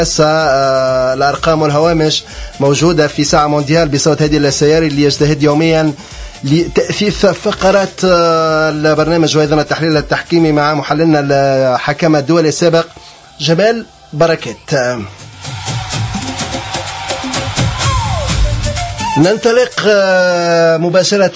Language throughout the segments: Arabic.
الأرقام والهوامش موجودة في ساعة مونديال بصوت هادي السياري اللي يجتهد يوميا لتأثيث فقرات البرنامج وأيضا التحليل التحكيمي مع محللنا الحكم الدولي السابق جمال بركات. ننطلق مباشرة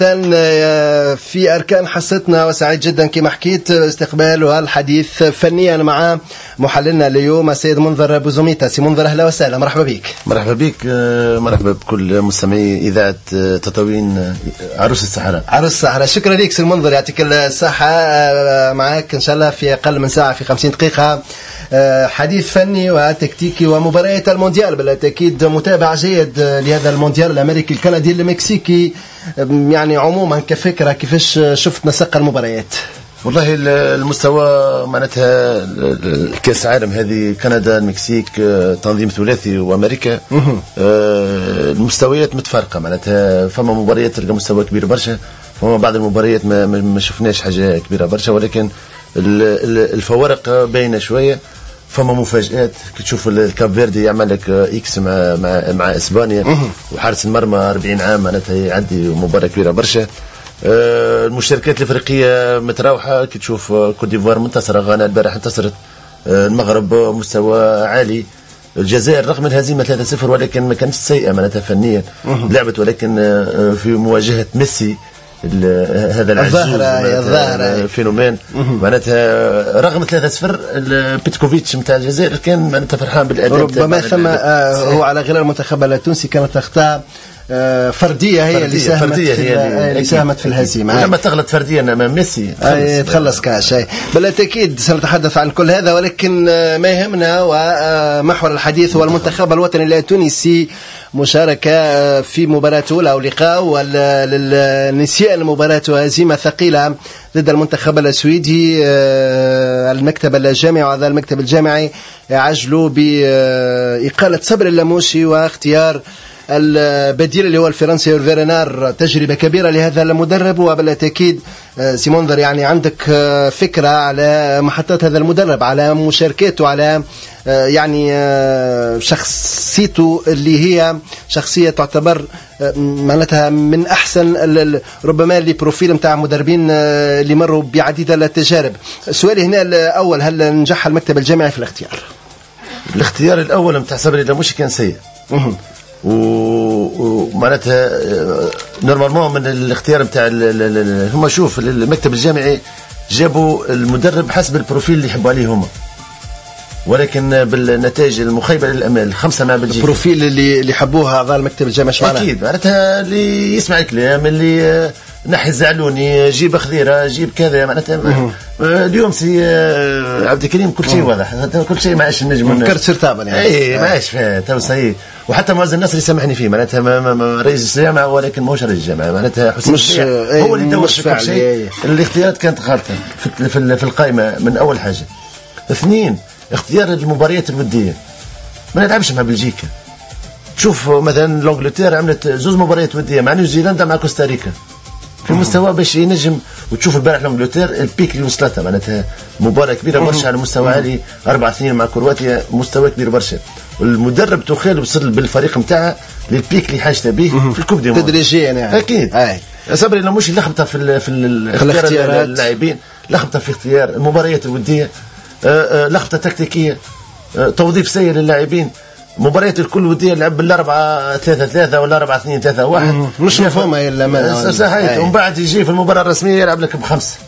في أركان حصتنا، وسعيد جدا كما حكيت استقبال والحديث فنيا مع محللنا اليوم السيد منذر بوزوميتا. سي منذر أهلا وسهلا، مرحبا بك. مرحبا بك، مرحبا بكل مستمعي إذاعة تطاوين عروس الصحراء. عروس الصحراء، شكرا لك سي منذر، يعطيك الصحة. معك إن شاء الله في أقل من ساعة، في 50 دقيقة حديث فني وتكتيكي ومباريات المونديال. بالتأكيد متابع جيد لهذا المونديال الأمريكي الكندي المكسيكي، يعني عموما كفكرة كيفاش شفت نسق المباريات؟ والله المستوى معناتها الكاس العالم هذه كندا المكسيك تنظيم ثلاثي وامريكا، المستويات متفارقه، معناتها فما مباريات تلقى مستوى كبير برشا، فما بعض المباريات ما شفناش حاجه كبيره برشا، ولكن الفوارق باينه شويه. فما مفاجآت كي تشوف الكاب فيردي يعمل لك اكس مع اسبانيا، وحارس المرمى 40 عام معناتها يعدي مباراه كبيره برشا. المشاركات الافريقيه متراوحه، كي تشوف كوت ديفوار منتصره، غانا البارح انتصرت، المغرب مستوى عالي، الجزائر رغم الهزيمه 3-0 ولكن ما كانتش سيئه معناتها فنيا، لعبت ولكن في مواجهه ميسي هذا الظاهرة فينومين معناتها، رغم 3-0 بيتكوفيتش نتاع الجزائر كان معناتها فرحان بالاداء. ربما ثم هو على غير المنتخب التونسي كانت اخطاء فرديه هي اللي ساهمت في الهزيمه. لما تغلط فرديا امام ميسي تخلص كاش. بالتاكيد سنتحدث عن كل هذا، ولكن ما يهمنا ومحور الحديث هو المنتخب الوطني التونسي، مشاركة في مباراته أو لقاء والنسيان المباراة وهزيمة ثقيلة ضد المنتخب السويدي. المكتب الجامعي وهذا المكتب الجامعي عجلوا بإقالة صبري اللاموشي واختيار البديل اللي هو الفرنسي يورفيرنار، تجربة كبيرة لهذا المدرب. وبالتأكيد سي منذر يعني عندك فكرة على محطات هذا المدرب، على مشاركاته، على يعني شخصيته اللي هي شخصية تعتبر معناتها من أحسن ربما اللي بروفيل متاع مدربين اللي مروا بعديد التجارب. سؤالي هنا الأول، هل نجح المكتب الجامعي في الاختيار؟ الاختيار الأول متاع صبري اللاموشي كان سيء، ومعناتها نورمالمون من الاختيار نتاع هما، شوف المكتب الجامعي جابوا المدرب حسب البروفيل اللي يحبوا عليه هما، ولكن بالنتائج المخيبه للامال 5 مع بلجيكا. البروفيل اللي حبوها اعضاء المكتب الجامعي اكيد، معناتها اللي يسمع الكلام، اللي نحي الزعلوني، جيب خضيره، جيب كذا، معناتها اليوم سي عبد الكريم كل شيء واضح، كل شيء ما عادش نجم كرت سرتابا يعني. اي ما عادش تو صحيح. وحتى معز النصر يسامحني فيه، معناتها رئيس الجامعه ولكن ماهوش رئيس الجامعه، معناتها حسين هو اللي دور في كل شيء. الاختيارات كانت غلطه في القائمه من اول حاجه. 2 اختيار المباريات الوديه، ما نلعبش مع بلجيكا. تشوف مثلا لانجلتير عملت 2 مباريات وديه مع نيوزيلندا مع كوستاريكا في مستوى باش ينجم، وتشوف البارح لانجلتير البيك اللي وصلتها، معناتها مباراه كبيره برشا على مستوى عالي، 4-2 مع كرواتيا، مستوى كبير برشا. المدرب توخيل وصل بالفريق نتاعها للبيك اللي حاجته به في الكوب دي تدريجيا يعني. اكيد صبري لاموشي لخبطه في الاختيارات اللاعبين، لخبطه في اختيار المباريات الوديه، لخبطه تكتيكيه، توظيف سيء للاعبين. مباريات الكل وديه لعب بال4-3-3 ولا 4-2-3-1 مش مفهومه الا صحيح. ومن بعد يجي في المباراه الرسميه يلعب لك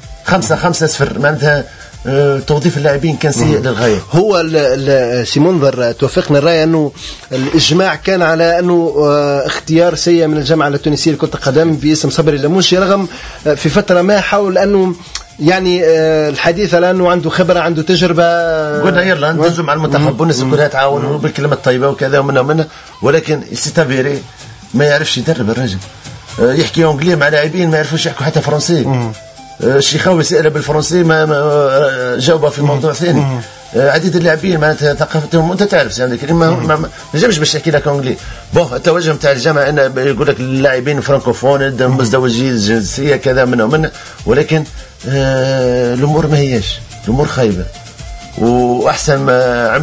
ب5-5-0، معناتها توظيف اللاعبين كان سيء للغايه. هو سي منذر توافقنا الراي انه الاجماع كان على انه اختيار سيء من الجامعه التونسيه لكره القدم باسم صبري اللاموشي، رغم في فتره ما حاول انه يعني الحديث على انه عنده خبره، عنده تجربه. قلنا يلا ندزوا مع المنتخب التونسي كلها تعاون بالكلمه الطيبه وكذا ومنها، ولكن سيتافيري ما يعرفش يدرب الراجل، يحكي انجلي مع لاعبين ما يعرفوش يحكوا حتى فرنسي. الشيخاوي سأله بالفرنسي ما جاوبه في موضوع ثاني. عديد اللاعبين معناتها ثقافتهم انت تعرف يعني ما نجمش باش نحكي لك انجلي. التوجه نتاع الجامعه انه يقول لك اللاعبين فرانكوفون مزدوجين الجنسيه كذا منه، ولكن الامور ما هياش، الامور خايبه. واحسن ما